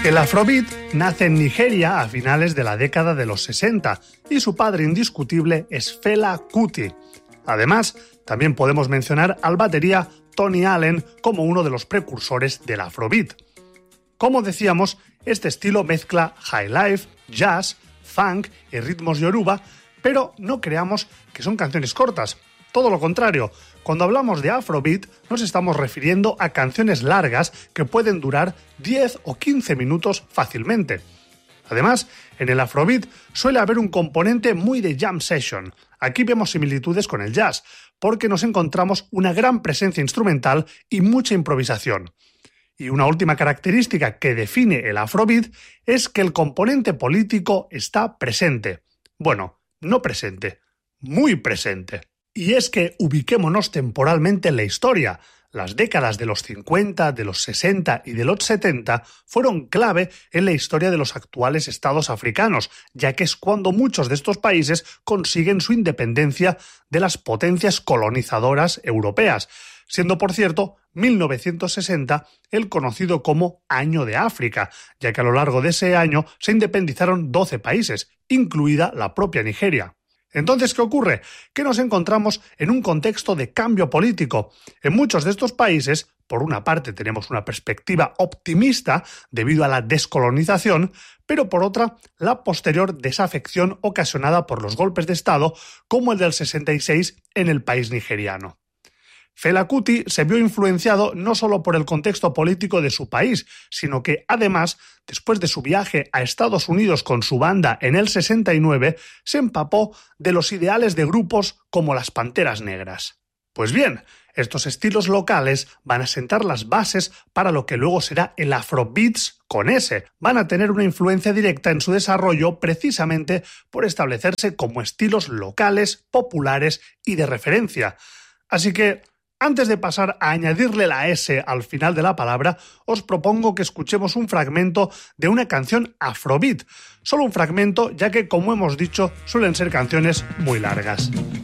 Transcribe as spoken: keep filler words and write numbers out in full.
El Afrobeat nace en Nigeria a finales de la década de los sesenta y su padre indiscutible es Fela Kuti. Además, también podemos mencionar al batería Tony Allen como uno de los precursores del Afrobeat. Como decíamos, este estilo mezcla highlife, jazz, funk y ritmos yoruba, pero no creamos que son canciones cortas. Todo lo contrario, cuando hablamos de Afrobeat nos estamos refiriendo a canciones largas que pueden durar diez o quince minutos fácilmente. Además, en el Afrobeat suele haber un componente muy de jam session. Aquí vemos similitudes con el jazz, porque nos encontramos una gran presencia instrumental y mucha improvisación. Y una última característica que define el Afrobeat es que el componente político está presente. Bueno, no presente, muy presente. Y es que ubiquémonos temporalmente en la historia. Las décadas de los cincuenta, de los sesenta y de los setenta fueron clave en la historia de los actuales estados africanos, ya que es cuando muchos de estos países consiguen su independencia de las potencias colonizadoras europeas, siendo, por cierto, mil novecientos sesenta el conocido como Año de África, ya que a lo largo de ese año se independizaron doce países, incluida la propia Nigeria. Entonces, ¿qué ocurre? Que nos encontramos en un contexto de cambio político. En muchos de estos países, por una parte tenemos una perspectiva optimista debido a la descolonización, pero por otra, la posterior desafección ocasionada por los golpes de Estado, como el del sesenta y seis en el país nigeriano. Fela Kuti se vio influenciado no solo por el contexto político de su país, sino que, además, después de su viaje a Estados Unidos con su banda en el sesenta y nueve, se empapó de los ideales de grupos como las Panteras Negras. Pues bien, estos estilos locales van a sentar las bases para lo que luego será el Afrobeats con S. Van a tener una influencia directa en su desarrollo precisamente por establecerse como estilos locales, populares y de referencia. Así que, antes de pasar a añadirle la S al final de la palabra, os propongo que escuchemos un fragmento de una canción Afrobeat. Solo un fragmento, ya que, como hemos dicho, suelen ser canciones muy largas.